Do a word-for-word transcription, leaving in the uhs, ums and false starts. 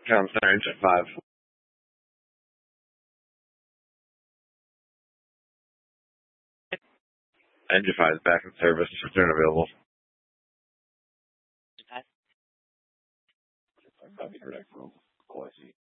Sounds sorry, Jet five. Engine five is back in service. Return available. Quality.